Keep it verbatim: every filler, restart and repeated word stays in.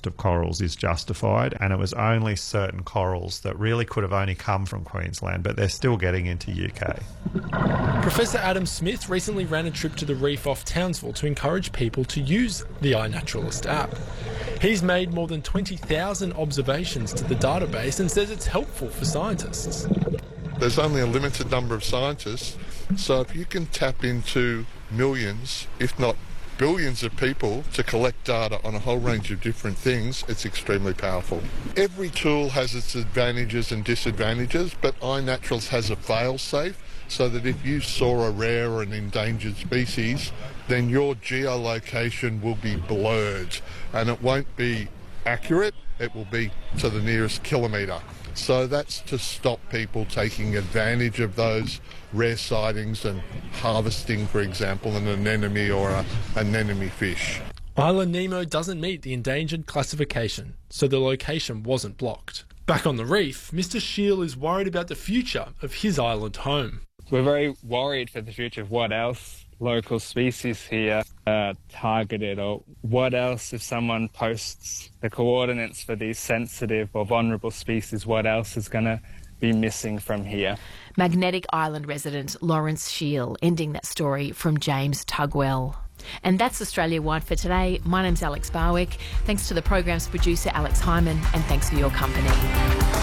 of corals is justified, and it was only certain corals that really could have only come from Queensland, but they're still getting into U K. Professor Adam Smith recently ran a trip to the reef off Townsville to encourage people to use the iNaturalist app. He's made more than twenty thousand observations to the database and says it's helpful for scientists. There's only a limited number of scientists, so if you can tap into millions, if not billions of people to collect data on a whole range of different things, it's extremely powerful. Every tool has its advantages and disadvantages, but iNaturalist has a fail-safe so that if you saw a rare or an endangered species, then your geolocation will be blurred and it won't be accurate, it will be to the nearest kilometre. So that's to stop people taking advantage of those rare sightings and harvesting, for example, an anemone or a anemone fish. Island Nemo doesn't meet the endangered classification, so the location wasn't blocked. Back on the reef, Mister Shiel is worried about the future of his island home. We're very worried for the future of what else local species here are targeted, or what else if someone posts the coordinates for these sensitive or vulnerable species, what else is going to be missing from here. Magnetic Island resident Lawrence Shiel ending that story from James Tugwell. And that's Australia Wide for today. My name's Alex Barwick. Thanks to the program's producer Alex Hyman, and thanks for your company.